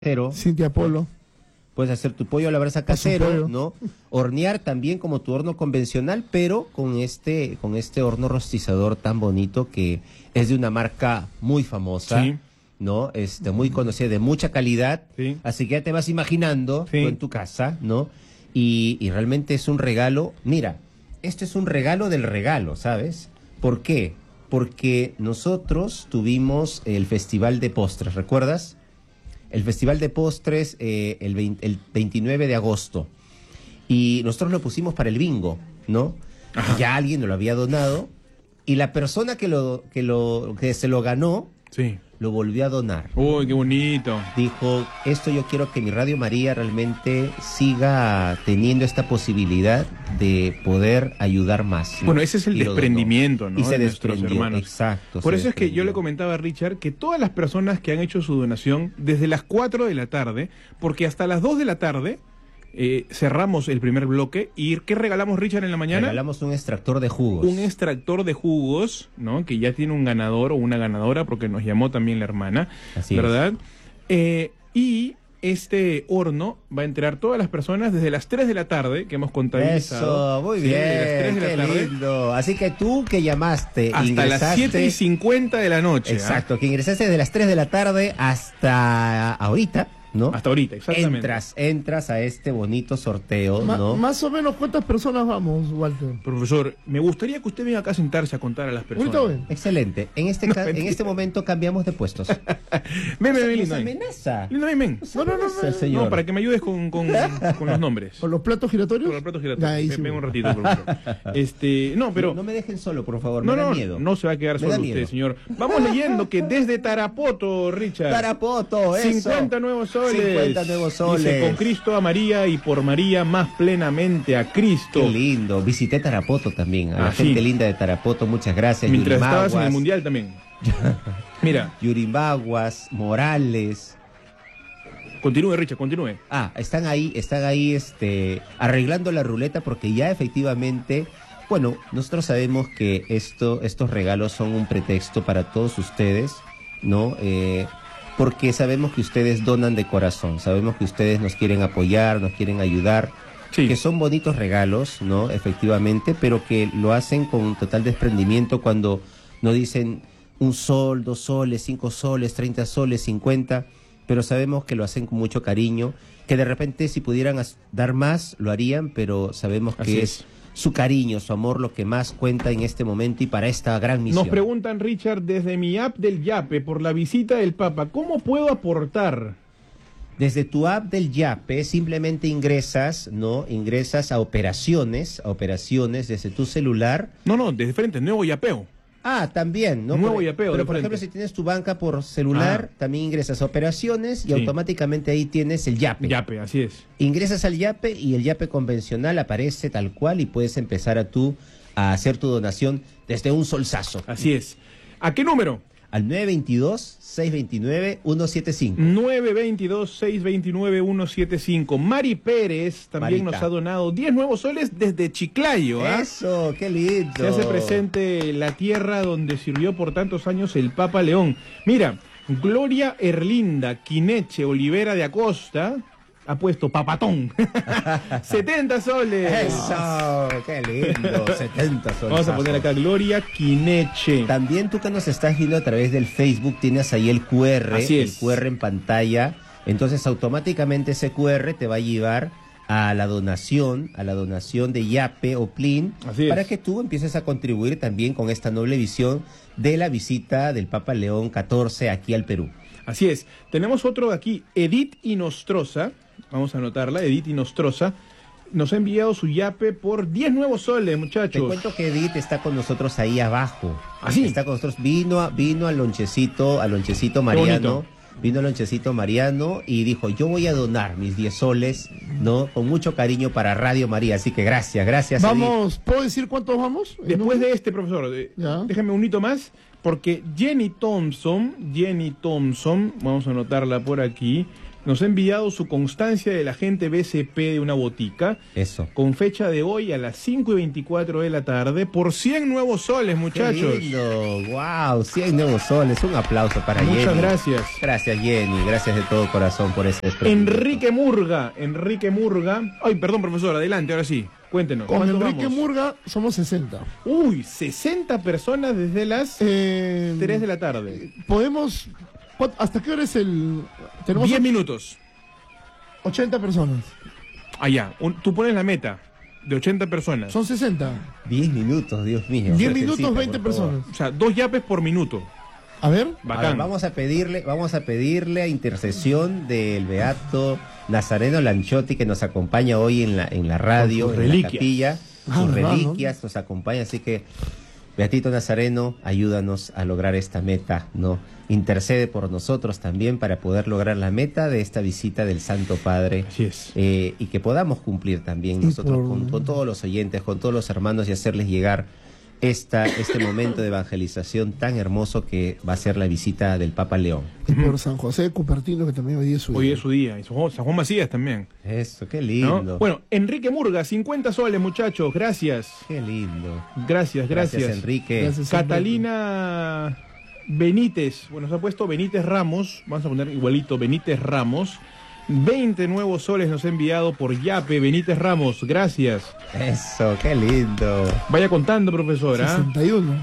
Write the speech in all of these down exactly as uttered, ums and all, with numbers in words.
casero. Cintia Polo. Puedes hacer tu pollo a la brasa casero, ¿no? Hornear también como tu horno convencional, pero con este, con este horno rostizador tan bonito que es de una marca muy famosa, sí, ¿no? Este, muy conocida, de mucha calidad. Sí. Así que ya te vas imaginando, sí, tú en tu casa, ¿no? Y, y realmente es un regalo. Mira, este es un regalo del regalo, ¿sabes? ¿Por qué? Porque nosotros tuvimos el Festival de Postres, ¿recuerdas? El Festival de Postres eh, el, veinte, el veintinueve de agosto. Y nosotros lo pusimos para el bingo, ¿no? Ajá. Ya alguien nos lo había donado. Y la persona que, lo, que, lo, que se lo ganó, sí, lo volvió a donar. ¡Uy, qué bonito! Dijo, esto yo quiero que mi Radio María realmente siga teniendo esta posibilidad de poder ayudar más, ¿no? Bueno, ese es el y desprendimiento, ¿no? Y se de desprendió, hermanos. Exacto. Por eso es que yo le comentaba a Richard que todas las personas que han hecho su donación desde las cuatro de la tarde, porque hasta las dos de la tarde eh, cerramos el primer bloque. ¿Y qué regalamos, Richard, en la mañana? Regalamos un extractor de jugos. Un extractor de jugos, ¿no? Que ya tiene un ganador o una ganadora, porque nos llamó también la hermana. Así ¿verdad? Es. Eh, y este horno va a enterar todas las personas desde las tres de la tarde, que hemos contabilizado. Eso, muy ¿sí? bien, Desde las tres de qué la tarde, lindo. Así que tú que llamaste, hasta ingresaste, las siete y cincuenta de la noche. Exacto, ¿eh? Que ingresaste desde las tres de la tarde hasta ahorita, ¿no? Hasta ahorita, exactamente. Entras, entras a este bonito sorteo, Ma ¿no? Más o menos, ¿cuántas personas vamos, Walter? Profesor, me gustaría que usted venga acá a sentarse a contar a las personas. Excelente. En este, no, en este momento cambiamos de puestos. Ven, ven, ven, Lindo. amenaza. Lindo, ven, ven. No, no, no, no, señor. No, para que me ayudes con, con, con los nombres. ¿Con los platos giratorios? Con los platos giratorios. Ven, ven un ratito, profesor. Este, no, pero... No, no me dejen solo, por favor, no, me da no, miedo. No se va a quedar me solo usted, señor. Vamos leyendo que desde Tarapoto, Richard. Tarapoto, eso. cincuenta nuevos soles. cincuenta nuevos soles. Dice, con Cristo a María y por María más plenamente a Cristo. Qué lindo. Visité Tarapoto también. A la ah, gente sí. linda de Tarapoto, muchas gracias. Mientras estabas en el Mundial también. Mira. Yurimbaguas, Morales. Continúe, Richard, continúe. Ah, están ahí, están ahí este, arreglando la ruleta porque ya efectivamente, bueno, nosotros sabemos que esto, estos regalos son un pretexto para todos ustedes, ¿no? Eh, porque sabemos que ustedes donan de corazón, sabemos que ustedes nos quieren apoyar, nos quieren ayudar, sí, que son bonitos regalos, ¿no? Efectivamente, pero que lo hacen con total desprendimiento cuando nos dicen un sol, dos soles, cinco soles, treinta soles, cincuenta, pero sabemos que lo hacen con mucho cariño, que de repente si pudieran dar más, lo harían, pero sabemos que Así es. es su cariño, su amor, lo que más cuenta en este momento y para esta gran misión. Nos preguntan, Richard, desde mi app del Yape, por la visita del Papa, ¿cómo puedo aportar? Desde tu app del Yape, simplemente ingresas, ¿no? Ingresas a operaciones, a operaciones desde tu celular. No, no, desde frente, nuevo yapeo. Ah, también, ¿no? Nuevo por, yapeo. Pero, por ejemplo, si tienes tu banca por celular, ah. también ingresas a operaciones y sí. automáticamente ahí tienes el Yape. Yape, así es. Ingresas al Yape y el Yape convencional aparece tal cual y puedes empezar a tú a hacer tu donación desde un solsazo. Así es. ¿A qué número? Al nueve dos dos, seis dos nueve, uno siete cinco. nueve dos dos, seis dos nueve, uno siete cinco. Mari Pérez también Marita. Nos ha donado diez nuevos soles desde Chiclayo. ¿eh? Eso, qué lindo. Se hace presente la tierra donde sirvió por tantos años el Papa León. Mira, Gloria Erlinda Quineche Olivera de Acosta ha puesto papatón. setenta soles. Eso, qué lindo. setenta soles. Vamos a poner acá Gloria Quineche. También tú que nos estás viendo a través del Facebook tienes ahí el Q R, Así es. el Q R en pantalla. Entonces automáticamente ese Q R te va a llevar a la donación, a la donación de Yape o Plin, Así para es. que tú empieces a contribuir también con esta noble visión de la visita del Papa León catorce aquí al Perú. Así es. Tenemos otro de aquí, Edith Inostroza. Vamos a anotarla, Edith Inostroza. Nos ha enviado su Yape por diez nuevos soles, muchachos. Te cuento que Edith está con nosotros ahí abajo. ¿Ah, sí? Está con nosotros. Vino, a, vino al lonchecito, al lonchecito Mariano. Vino al lonchecito Mariano y dijo, yo voy a donar mis diez soles, ¿no? Con mucho cariño para Radio María. Así que gracias, gracias, Vamos, Edith. ¿puedo decir cuántos vamos? Después de este, profesor, eh, déjame un hito más, porque Jenny Thompson, Jenny Thompson, vamos a anotarla por aquí, nos ha enviado su constancia del agente B C P de una botica. Eso. Con fecha de hoy a las cinco y veinticuatro de la tarde por cien nuevos soles, muchachos. ¡Qué lindo! ¡Wow! cien nuevos soles. Un aplauso para Jenny. Muchas gracias. Gracias, Jenny. Gracias de todo corazón por ese desprendimiento. Enrique Murga. Enrique Murga. Ay, perdón, profesor. Adelante, ahora sí. Cuéntenos. Con Enrique vamos? Murga somos sesenta. Uy, sesenta personas desde las Eh, tres de la tarde. Podemos... ¿Hasta qué hora es el...? Tenemos diez minutos. ochenta personas. Allá. Un- tú pones la meta de ochenta personas. Son sesenta. diez minutos, Dios mío. diez Virgencita, minutos, veinte por favor. personas. O sea, dos yapes por minuto. A ver. A Bacán. ver, vamos a pedirle, vamos a pedirle a intercesión del beato Nazareno Lanchotti, que nos acompaña hoy en la en la radio, Con sus en la reliquias. capilla, Ah, sus ¿verdad, reliquias nos acompaña, así que Beatito Nazareno, ayúdanos a lograr esta meta, ¿no? Intercede por nosotros también para poder lograr la meta de esta visita del Santo Padre. Así es. Eh, y que podamos cumplir también Y nosotros por- con, con todos los oyentes, con todos los hermanos y hacerles llegar esta, este momento de evangelización tan hermoso que va a ser la visita del Papa León. Y por San José de Cupertino, que también hoy día es su Hoy día. es su día. Y San Juan, San Juan Macías también. Eso, qué ¿no? lindo. Bueno, Enrique Murga, cincuenta soles, muchachos. Gracias. Qué lindo. Gracias, gracias. Gracias, Enrique. Gracias. Catalina Benítez, bueno, se ha puesto Benítez Ramos, vamos a poner igualito Benítez Ramos, veinte nuevos soles nos ha enviado por Yape, Benítez Ramos, gracias. Eso, qué lindo. Vaya contando, profesora. sesenta y uno.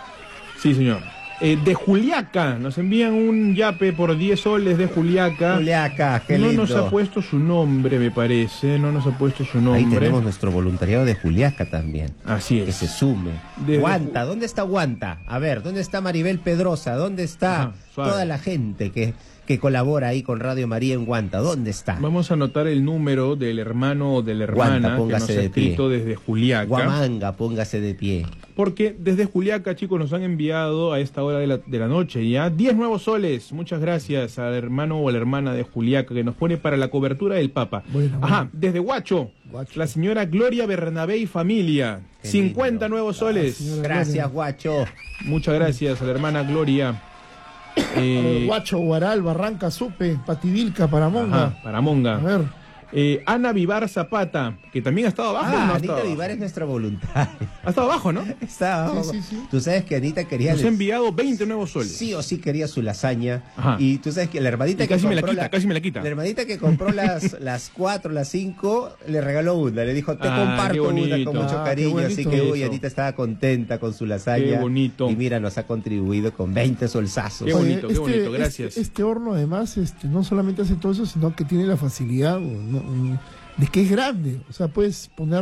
Sí, señor. Eh, de Juliaca, nos envían un Yape por diez soles de Juliaca. Juliaca, qué no lindo. nos ha puesto su nombre, me parece, no nos ha puesto su nombre. Ahí tenemos nuestro voluntariado de Juliaca también. Así Que es. se sume. Desde Guanta, ¿dónde está Guanta? A ver, ¿dónde está Maribel Pedrosa? ¿Dónde está Ajá, suave. toda la gente que, que colabora ahí con Radio María en Guanta? ¿Dónde está? Vamos a anotar el número del hermano o de la Guanta, hermana que póngase nos ha de pie. escrito desde Juliaca. Guamanga, póngase de pie. Porque desde Juliaca, chicos, nos han enviado a esta hora de la, de la noche ya diez nuevos soles. Muchas gracias al hermano o a la hermana de Juliaca que nos pone para la cobertura del Papa. Bueno, Ajá, bueno. desde Huacho, Huacho. la señora Gloria Bernabé y familia. Qué cincuenta lindo. nuevos soles. señora. Gracias, guacho. Muchas gracias a la hermana Gloria. A ver, Eh, Guacho, Guaral, Barranca, Supe, Pativilca, Paramonga. ajá, para Monga. A ver. Eh, Ana Vivar Zapata, que también ha estado abajo. ¿o Ah, no ha Anita estado Vivar abajo? es nuestra voluntaria. Ha estado abajo, ¿no? Está abajo. Sí, sí, sí. Tú sabes que Anita quería... Nos ha enviado veinte nuevos soles. Sí o sí quería su lasaña. Ajá. Y tú sabes que la hermanita Y casi que me la compró quita, casi me la quita. La hermanita que compró las, las cuatro, las cinco, le regaló una. Le dijo, te Ah, qué comparto una bonito. con mucho Ah, qué cariño. Así bonito que, uy, eso. Anita estaba contenta con su lasaña. Qué bonito. Y mira, nos ha contribuido con veinte solsazos. Qué bonito, qué este, bonito, gracias. Este, este horno, además, este, no solamente hace todo eso, sino que tiene la facilidad ¿no? de que es grande. O sea, puedes poner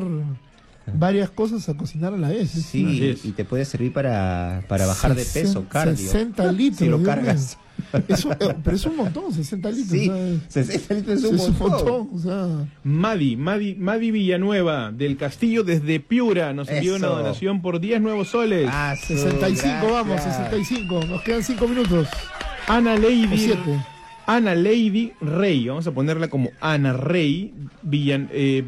varias cosas a cocinar a la vez. Es Sí, Así es. y te puede servir para, para bajar de peso, sesenta cardio. sesenta litros. Si lo Dios cargas. mío. Es un- eh, pero es un montón, sesenta litros. Sí, o sea, sesenta litros es es un un montón. montón. O sea, Madi, Madi, Madi Villanueva, del Castillo desde Piura, nos envió una Eso. donación por diez nuevos soles. Ah, su, sesenta y cinco, vamos, gracias. sesenta y cinco. Nos quedan cinco minutos. Ana O Lady, siete. Ana Lady Rey, vamos a ponerla como Ana Rey, Villan, eh,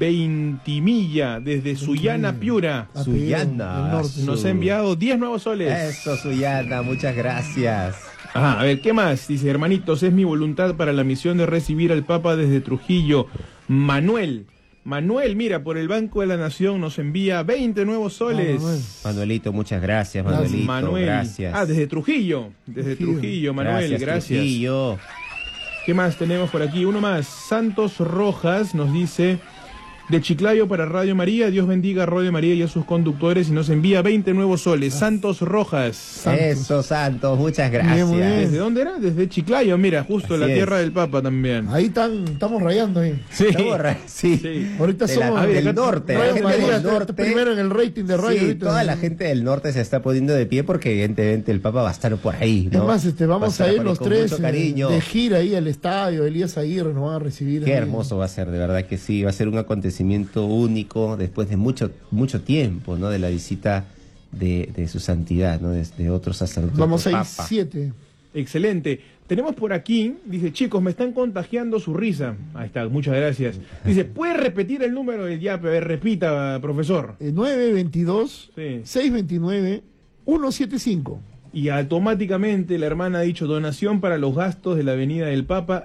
Veintimilla, desde Sullana, Piura. Apellido Suyana. del norte. Nos ha enviado diez nuevos soles. Eso, Suyana, muchas gracias. Ajá, a ver, ¿qué más? Dice, hermanitos, es mi voluntad para la misión de recibir al Papa desde Trujillo. Manuel, Manuel, mira, por el Banco de la Nación nos envía veinte nuevos soles. Ah, Manuel. Manuelito, muchas gracias, Gracias, Manuelito. Manuel. Gracias. Ah, desde Trujillo. Desde Trujillo. Trujillo, Manuel, gracias. Trujillo. ¿Qué más tenemos por aquí? Uno más. Santos Rojas nos dice, de Chiclayo para Radio María, Dios bendiga a Radio María y a sus conductores y nos envía veinte nuevos soles. Santos Rojas. Santos. Eso, Santos, muchas Bien, gracias. muy bien. ¿Desde dónde era? Desde Chiclayo, mira, justo Así la es. tierra del Papa también. Ahí están, estamos rayando ahí. Sí. Estamos ra- sí. Sí. Ahorita De la- somos del acá- norte, la Radio gente María, del está- norte. está primero en el rating de radio. Sí, ahorita. toda la gente del norte se está poniendo de pie porque evidentemente el Papa va a estar por ahí, ¿no? Es más, este, Va vamos estar a ir por ahí los con tres mucho eh, cariño. de gira ahí al estadio. Elías Aguirre nos van a recibir. Qué ahí. hermoso va a ser, de verdad que sí, va a ser un acontecimiento único después de mucho mucho tiempo, ¿no? De la visita de, de su santidad, ¿no? De, de otros sacerdotes. Vamos a ir Papa. siete. Excelente. Tenemos por aquí, dice, chicos, me están contagiando su risa. Ahí está, muchas gracias. Dice, ¿puede repetir el número del yape? A ver, repita, profesor. Eh, nueve veintidós, Sí. seiscientos veintinueve, ciento setenta y cinco. Y automáticamente la hermana ha dicho donación para los gastos de la Avenida del Papa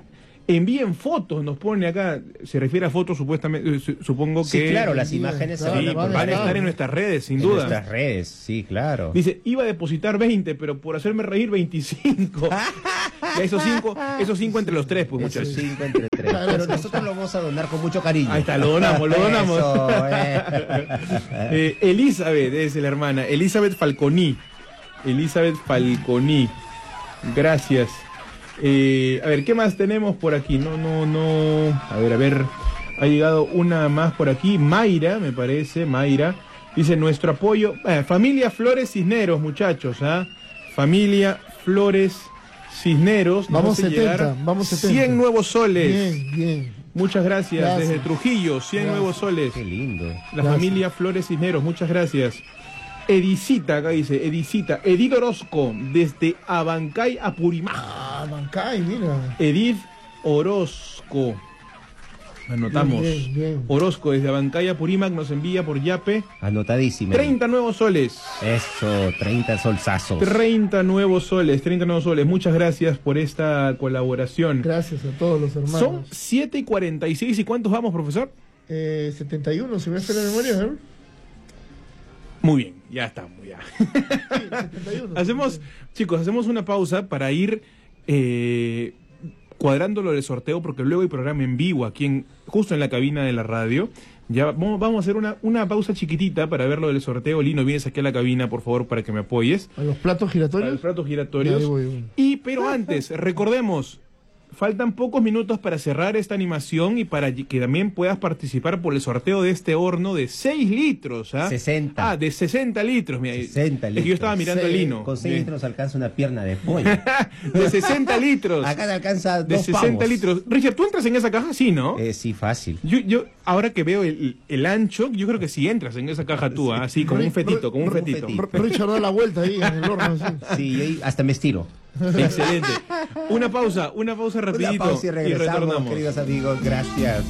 Envíen fotos, nos pone acá, se refiere a fotos supuestamente, supongo que... Sí, claro, las imágenes sí, se van, van a estar en nuestras redes, sin en duda. En nuestras redes, sí, claro. Dice, iba a depositar veinte, pero por hacerme reír veinticinco. Ya esos cinco, esos cinco entre los tres, pues muchachos. Esos cinco entre tres. Pero nosotros lo vamos a donar con mucho cariño. Ahí está, lo donamos, lo donamos. Eso, eh. eh, Elizabeth es la hermana, Elizabeth Falconi. Elizabeth Falconi. Gracias. Eh, a ver, ¿qué más tenemos por aquí? No, no, no. A ver, a ver. Ha llegado una más por aquí. Mayra, me parece. Mayra. Dice, nuestro apoyo. Eh, familia Flores Cisneros, muchachos. ¿ah? Familia Flores Cisneros. Vamos setenta, vamos setenta. cien nuevos soles. Bien, bien. Muchas gracias. Gracias. Desde Trujillo, cien Gracias. nuevos soles. Qué lindo. La Gracias. familia Flores Cisneros, muchas gracias. Edicita, acá dice, Edicita, Edith Orozco, desde Abancay a Purimá. Ah, Bancay, mira. Edith Orozco. Anotamos. Bien, bien, bien. Orozco, desde Abancay a Purímac, nos envía por Yape Anotadísima. treinta nuevos soles. Eso, treinta solsazos. treinta nuevos soles, treinta nuevos soles. Muchas gracias por esta colaboración. Gracias a todos los hermanos. Son siete y cuarenta y seis. ¿Y cuántos vamos, profesor? Eh, setenta y uno, si me hace la memoria, ¿no? Muy bien, ya estamos, ya. Sí, setenta y uno. Hacemos, chicos, hacemos una pausa para ir eh, cuadrando lo del sorteo, porque luego hay programa en vivo aquí en, justo en la cabina de la radio. Ya vamos, vamos a hacer una, una pausa chiquitita para ver lo del sorteo. Lino, vienes aquí a la cabina, por favor, para que me apoyes. ¿A los platos Para giratorios? los platos Ya, giratorios. ahí voy, voy. Y, pero antes, recordemos, faltan pocos minutos para cerrar esta animación y para que también puedas participar por el sorteo de este horno de seis litros. ¿ah? sesenta. Ah, de sesenta litros. Mira, sesenta es que yo estaba litros. mirando Sí, el Lino. Con seis Bien. litros alcanza una pierna de pollo. De sesenta litros. Acá te alcanza De dos sesenta pavos. litros. Richard, ¿tú entras en esa caja? Sí, ¿no? Eh, sí, fácil. Yo, yo, ahora que veo el, el ancho, yo creo que sí entras en esa caja tú, ¿ah? Así, como un fetito, como un como un fetito. fetito. R- Richard da la vuelta ahí en el horno. Así. Sí, yo ahí hasta me estiro. Excelente. Una pausa, una pausa rapidito. Una pausa y regresamos, retornamos. queridos amigos. Gracias.